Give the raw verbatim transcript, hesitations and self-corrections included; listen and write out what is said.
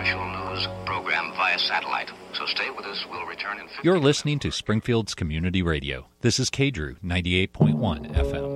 actual news program via satellite. So stay with us. We'll return in fifty You're listening to Springfield's Community Radio. This is K D R U ninety-eight point one F M.